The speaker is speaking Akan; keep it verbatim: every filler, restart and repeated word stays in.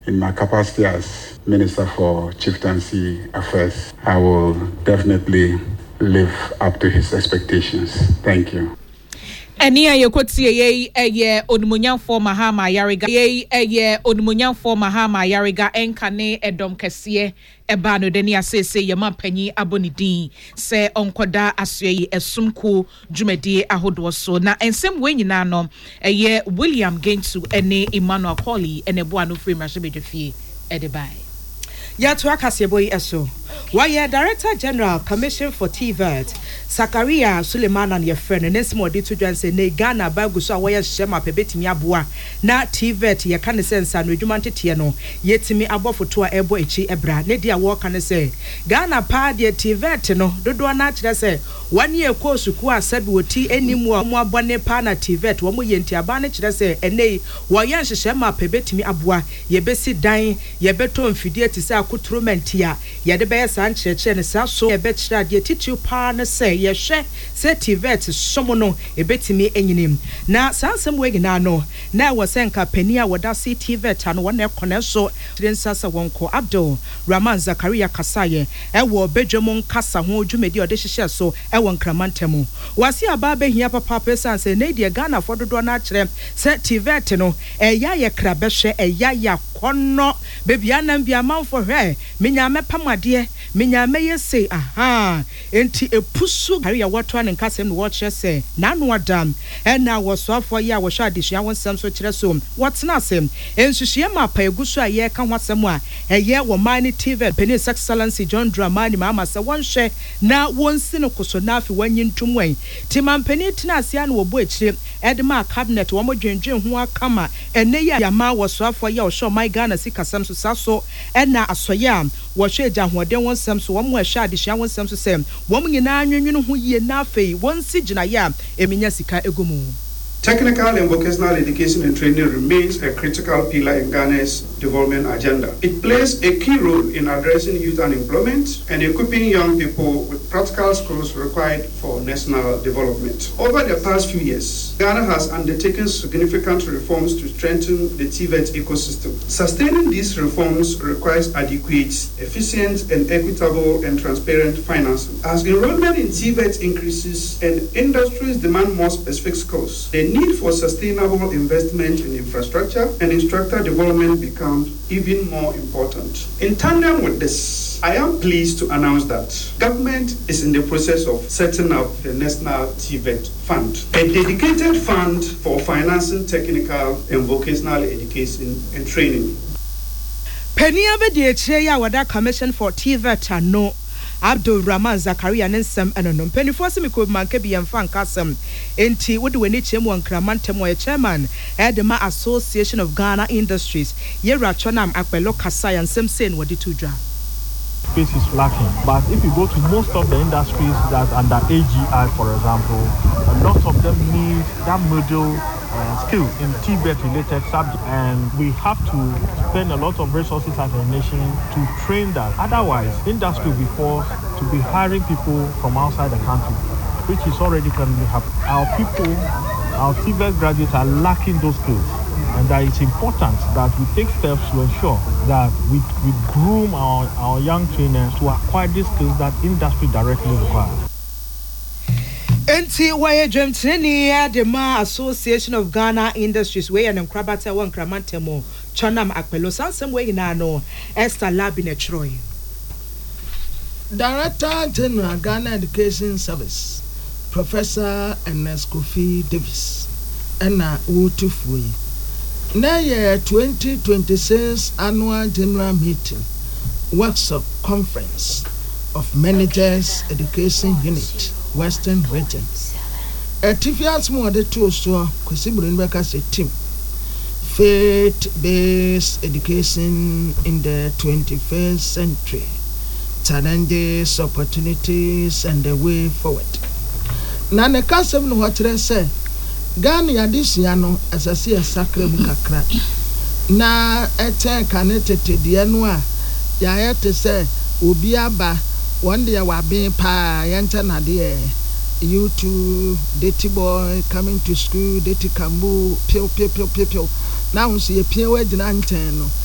In my capacity as Minister for Chieftaincy Affairs, I will definitely live up to his expectations. Thank you. Eni ayekoti ye eye onmunyan for Mahama Yariga ye eye onmunyan for Mahama Yariga enkane edom kesiye eba no deni asese yema panyi abonidin se onkoda asye esumku dwumadi ahodo so na ensem we nyina no eye William Gentu ene Emmanuel Colley ene bo anu free mashebedefie edebai ya to akaseboyi eso why Director General Commission for T V E T Sakaria Suleiman and your friend and nesmo di to dwan say ne Ghana bagu so why shema pebetimi aboa na T V E T ye kan sense anu adwumante tie no yetimi abofoto a ebo echi ebra ne dia wo kan say Ghana pa de T V E T no dodo na kire say one year course ku asabi woti animu a mo abone pa na T V E T wo mo yenti aba ne kire say enei wo ye nhyehyema pebetimi aboa ye besi dan ye beto mfidie ti say akotromenti a ye de be san chreche ne sa so ye be kire de titu pa ne say ye hwe say T V E T somo no e betimi enyinim na sansem we gina no na wo senka pani a woda C T V E T no wona ekone so trensasa wonko Abdul Rahman Zakaria Kasaye e wo bedwom nkasa ho dwumedi ode hyehye so e wo nkramantemu wase aba behia papa person say na die Ghana fododo na kire say T V E T no e ya ye krabehwe e ya ya kono bebia na bia manfo hwe menya mepamade menya meye say aha enti epusu area wato an nkasem no watch say na no adam e na wo so afo ya wo hwa adesua wonsam so kire so wotena asem ensuhie mapa egusu a ye ka hwasem a eye wo man T V Penis Excellency John Dramani mama se wonhwe na wonsi no koso na afi wanyin tumwan timampani tena asia na wo bo ekire edema cabinet wo mo dwendwen ho akama ene ya yama wo so afo ya wo hwa my Ghana sikasam so saso e na asoya wo hwe eja hoden wonsam so wo mo hwa adesua wonsam so sem wo mo nyina anwenwenu ho yie na afei wonsi gina ya eminya sika egumu. Technical and vocational education and training remains a critical pillar in Ghana's development agenda. It plays a key role in addressing youth unemployment and equipping young people with practical skills required for national development. Over the past few years, Ghana has undertaken significant reforms to strengthen the T V E T ecosystem. Sustaining these reforms requires adequate, efficient, and equitable and transparent financing. As enrollment in T V E T increases and industries demand more specific skills, the need for sustainable investment in infrastructure and instructor development becomes even more important. In tandem with this, I am pleased to announce that government is in the process of setting up the National T V E T Fund, a dedicated fund for financing technical and vocational education and training. Penia be de eche ya wada Commission for T V E T no Abdul Rahman Zakaria nensem enonom penifo se miko manke bi yemfa nkasem enti wode weni chemu ankramantem o chairman Edema Association of Ghana Industries Yera Chonam Akpelo Kasaya nsem sen wode tudwa. Space is lacking, but if you go to most of the industries that under A G I, for example, a lot of them need that middle uh, skill in T V E T related subjects, and we have to spend a lot of resources as a nation to train that. Otherwise, industry will be forced to be hiring people from outside the country, which is already currently happening. Our people, our T V E T graduates are lacking those skills. And that it's important that we take steps to ensure that we, we groom our, our young trainers to acquire these skills that industry directly requires. Enti waye dwemtene Edema Association of Ghana Industries we and Krabata one Kramantemo Chonam Akpelo sansem we na no Esther Labine Troy. Director General Ghana Education Service Professor Ernest Kofi Davis Ena Wutufui. Na year twenty twenty-six annual general meeting workshop conference of managers education unit Western region. Etifias mo de to so kwesiburu nbeka se team faith-based education in the twenty-first century, challenges, opportunities, and the way forward. Na ne kasem no hotre say Ghana yadisia no asase asakra mu kakra na eten kanetete de no a ya yete se obi aba one day wa bin pa yenta na de you to dirty boy coming to school dirty kambu pio pio pio pio na unsi ye pie we gina nten no